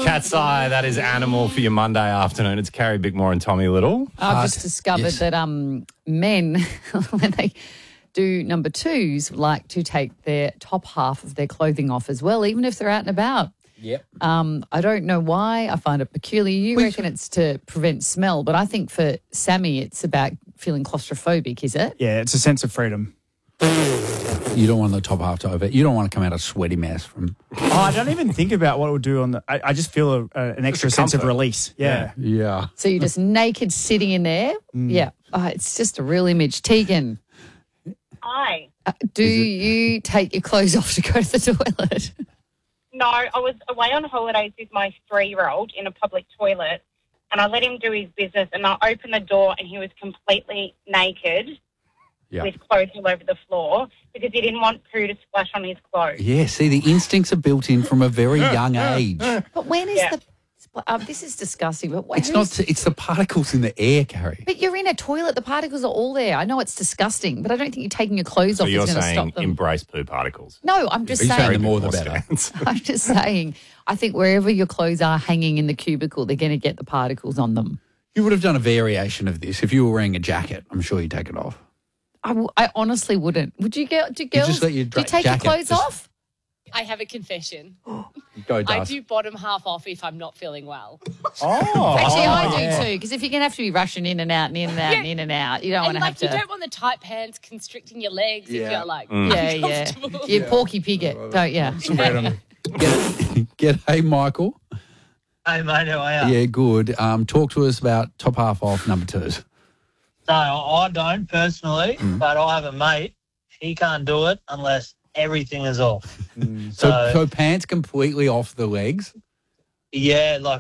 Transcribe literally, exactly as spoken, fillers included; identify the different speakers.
Speaker 1: Cat's Eye, that is Animal for your Monday afternoon. It's Carrie Bickmore and Tommy Little.
Speaker 2: I've
Speaker 3: Hard.
Speaker 2: just discovered
Speaker 3: Yes.
Speaker 2: that um, men, when they do number twos, like to take their top half of their clothing off as well, even if they're out and about.
Speaker 3: Yep.
Speaker 2: Um, I don't know why. I find it peculiar. You
Speaker 3: Well,
Speaker 2: reckon it's to prevent smell, but I think for Sammy it's about feeling claustrophobic, is it?
Speaker 4: Yeah, it's a sense of freedom.
Speaker 3: You don't want the top half to over. You don't want to come out a sweaty mess from.
Speaker 4: Oh, I don't even think about what it would do on the. I, I just feel a, a, an extra sense of
Speaker 1: comfort.
Speaker 4: release. Yeah.
Speaker 3: Yeah.
Speaker 2: So you're just naked sitting in there? Yeah. Oh, it's just a real image. Tegan,
Speaker 5: Hi.
Speaker 2: uh, do you take your clothes off to go to the toilet?
Speaker 5: No, I was away on holidays with my three-year-old in a public toilet, and I let him do his business, and I opened the door, and he was completely naked
Speaker 3: Yeah.
Speaker 5: with clothes all over the floor because he didn't want poo to splash on his clothes.
Speaker 3: Yeah. See, the instincts are built in from a very young age.
Speaker 2: But when is
Speaker 5: Yeah.
Speaker 2: the... Uh, this is disgusting, but when
Speaker 3: It's not.
Speaker 2: is-
Speaker 3: It's the particles in the air, Carrie.
Speaker 2: But you're in a toilet. The particles are all there. I know it's disgusting, but I don't think you're taking your clothes
Speaker 1: So
Speaker 2: off
Speaker 1: you're
Speaker 2: is going to
Speaker 1: saying
Speaker 2: stop them.
Speaker 1: embrace poo particles.
Speaker 2: No, I'm just
Speaker 3: Are you saying
Speaker 2: saying.
Speaker 3: the more the
Speaker 1: More
Speaker 3: better?
Speaker 1: stance.
Speaker 2: I'm just saying. I think wherever your clothes are hanging in the cubicle, they're going to get the particles on them.
Speaker 3: You would have done a variation of this if you were wearing a jacket. I'm sure you'd take it off.
Speaker 2: I, w- I honestly wouldn't. Would you get? Do girls?
Speaker 3: just let your
Speaker 2: do you
Speaker 3: dra-
Speaker 2: take your
Speaker 3: jacket
Speaker 2: clothes
Speaker 3: just-
Speaker 2: off?
Speaker 6: I have a confession.
Speaker 3: Go,
Speaker 6: I
Speaker 3: Dust.
Speaker 6: do bottom half off if I'm not feeling well.
Speaker 4: Oh.
Speaker 2: Actually, I do
Speaker 4: yeah.
Speaker 2: too. Because if you're going to have to be rushing in and out and in and out and in and out, you don't want
Speaker 6: And
Speaker 2: to
Speaker 6: like
Speaker 2: have
Speaker 6: you
Speaker 2: to.
Speaker 6: don't want the tight pants constricting your legs if
Speaker 3: Yeah.
Speaker 6: you're like
Speaker 2: Yeah, yeah.
Speaker 6: uncomfortable.
Speaker 2: You porky pig it, don't you?
Speaker 4: Spread 'em.
Speaker 3: Get, get hey, Michael.
Speaker 7: Hey, mate, how are you?
Speaker 3: Yeah, good. Um, talk to us about top half off number twos.
Speaker 7: So I don't personally, but I have a mate. He can't do it unless everything is off.
Speaker 3: So,
Speaker 7: So,
Speaker 3: so pants completely off the legs.
Speaker 7: yeah, like